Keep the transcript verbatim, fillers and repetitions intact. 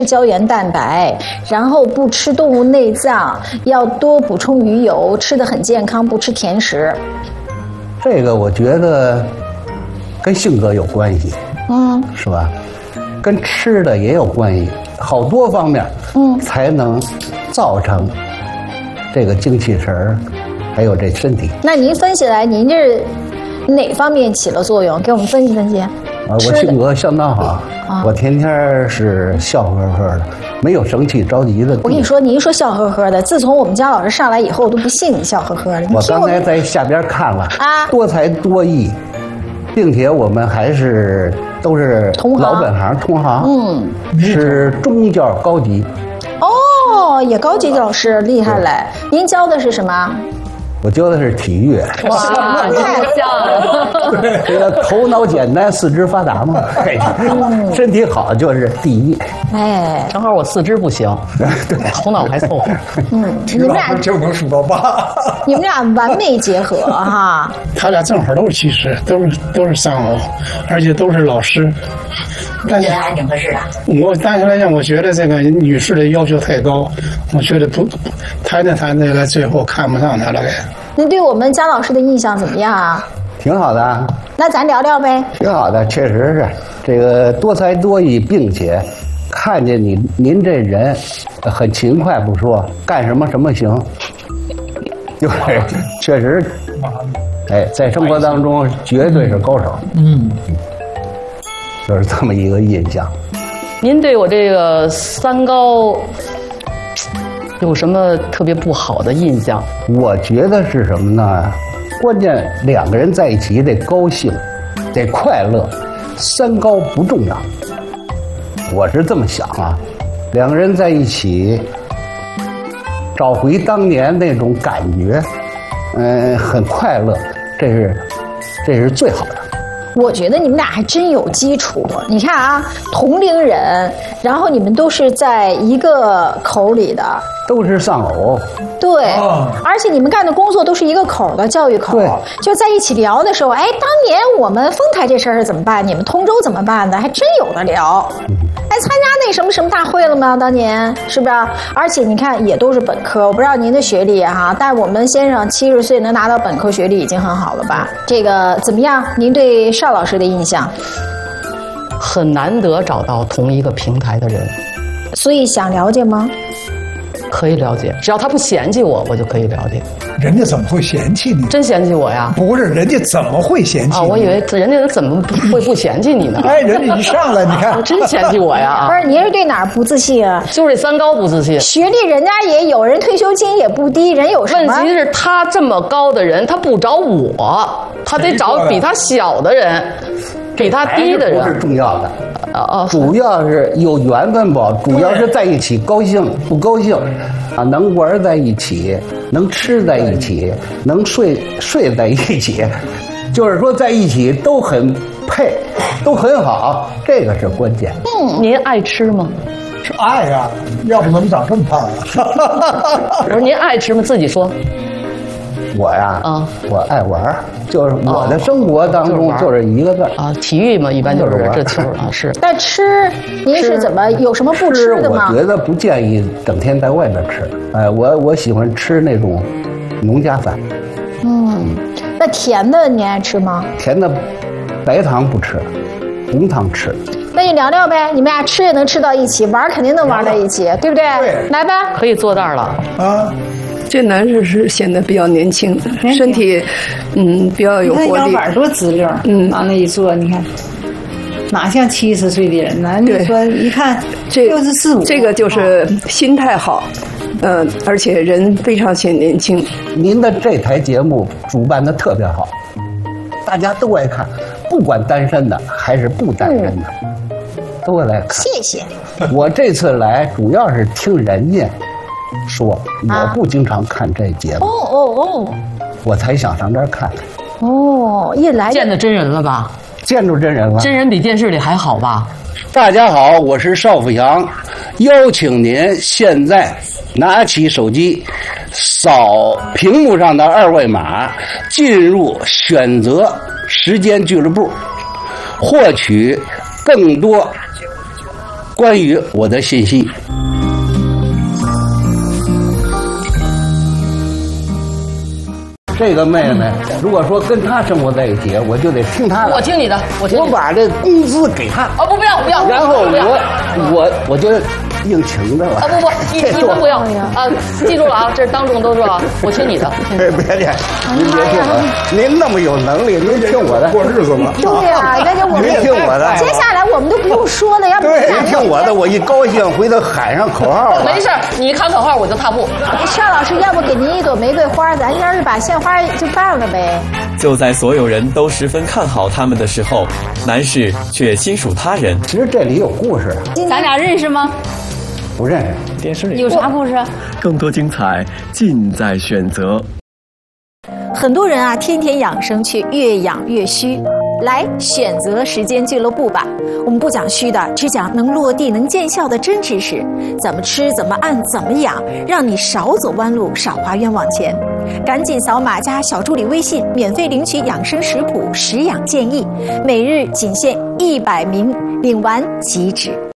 胶原蛋白，然后不吃动物内脏，要多补充鱼油，吃得很健康，不吃甜食。 这个我觉得跟性格有关系， 嗯， 是吧？跟吃的也有关系，好多方面， 嗯， 才能造成这个精气神儿，还有这身体。 那您分析来，您这是哪方面起了作用？给我们分析分析。 啊，我性格相当好， 啊、 我天天是笑呵呵的，没有生气着急的。 我跟你说，您说笑呵呵的，自从我们家老师上来以后，我都不信你笑呵呵的。 我刚才在下边看了啊， 多才多艺，并且我们还是都是老本行同行， 嗯， 是中教高级。 哦，也高级老师厉害嘞！您教的是什么？ 我教的是体育。 哇，太像了！ 这个头脑简单，四肢发达嘛，嗯、身体好就是第一。 哎， 正好我四肢不行，对，头脑还凑合。 嗯，你们俩就能数到八。 你们俩完美结合哈。 他俩正好都是七十，都是都是丧偶，而且都是老师。 但是还挺合适的。 我单纯来讲，我觉得这个女士的要求太高，我觉得不谈着谈着，最后看不上她了。 您对我们姜老师的印象怎么样啊？ 挺好的。 那咱聊聊呗。 挺好的，确实是这个多才多艺，并且看见你您这人很勤快不说，干什么什么行，就是确实，哎，在生活当中绝对是高手。嗯，就是这么一个印象。 您对我这个三高有什么特别不好的印象？ 我觉得是什么呢？关键两个人在一起得高兴，得快乐，三高不重要。我是这么想啊，两个人在一起，找回当年那种感觉，嗯、呃，很快乐，这是这是最好的。 我觉得你们俩还真有基础。你看啊，同龄人，然后你们都是在一个口里的， 都是丧偶。 对，哦、而且你们干的工作都是一个口的教育口，就在一起聊的时候，哎，当年我们丰台这事儿是怎么办？你们通州怎么办的？还真有的聊。哎，参加那什么什么大会了吗？当年是不是？而且你看，也都是本科。我不知道您的学历哈，但我们先生七十岁能拿到本科学历已经很好了吧？这个怎么样？您对邵老师的印象？ 很难得找到同一个平台的人， 所以想了解吗？ 可以了解，只要他不嫌弃我，我就可以了解。 人家怎么会嫌弃你？ 真嫌弃我呀？ 不是，人家怎么会嫌弃你？ 啊，我以为人家怎么会不嫌弃你呢？ 哎，人家一上来，你看， 真嫌弃我呀？ 不是，您是对哪儿不自信啊？ 就是这三高不自信。 学历人家也有，人退休金也不低，人有什么？ 问题是他这么高的人，他不找我，他得找比他小的人，比他低的人。 不是重要的。 哦， 主要是有缘分不？主要是在一起高兴不高兴啊？能玩在一起，能吃在一起，能睡睡在一起，就是说在一起都很配，都很好，这个是关键。 嗯，您爱吃吗？ 是爱呀、啊，要不怎么长这么胖啊？ 我说您爱吃吗？自己说。 我呀， 啊， 我爱玩，就是我的生活当中就是一个字啊，体育嘛，一般就是这球啊，是。 但吃，您是怎么有什么不吃的吗？ 我觉得不建议整天在外边吃，哎，我我喜欢吃那种农家饭。 嗯，那甜的你爱吃吗？ 甜的，白糖不吃，红糖吃。 那你聊聊呗，你们俩吃也能吃到一起，玩肯定能玩在一起，对不对？ 对， 来吧， 可以坐那儿了啊。 这男士是显得比较年轻，身体嗯比较有活力。 你看腰板多直溜，嗯，往那一坐，你看哪像七十岁的人呢？你说一看这六十四五， 这个就是心态好，嗯、呃，而且人非常显年轻。 您的这台节目主办的特别好，大家都爱看，不管单身的还是不单身的，嗯、都会来看。 谢谢。 我这次来主要是听人家说，我不经常看这节目。 哦哦哦， 我才想上这儿看看。 哦，一来见到真人了吧？ 见着真人了。 真人比电视里还好吧？ 大家好，我是邵富祥，邀请您现在拿起手机，扫屏幕上的二维码，进入选择时间俱乐部，获取更多关于我的信息。这个妹妹，如果说跟她生活在一起，我就得听她的。 我听你的，我听你的。 我把这工资给她。 哦不，不要不要。 然后不要我我我就应情的了。 啊不不，你你们不要啊！记住了啊，这是当众都知道，我听你的。 哎，别介，您别听我，您那么有能力，您听我的。 过日子嘛。 对呀，人家我们您听我的。 接下来我们都不用说了，要不对，您听我的，我一高兴回头喊上口号了。 没事，你一喊口号我就踏步。 邵老师，要不给您一朵玫瑰花，咱要是把鲜花就办了呗。 就在所有人都十分看好他们的时候，男士却亲属他人。 其实这里有故事。 咱俩认识吗？ 不认识。 电视里有啥故事？ 更多精彩尽在选择。 很多人啊，天天养生却越养越虚。来选择时间俱乐部吧，我们不讲虚的，只讲能落地能见效的真知识，怎么吃怎么按怎么养，让你少走弯路少花冤枉钱。赶紧扫码加小助理微信，免费领取养生食谱食养建议，每日仅限一百名，领完即止。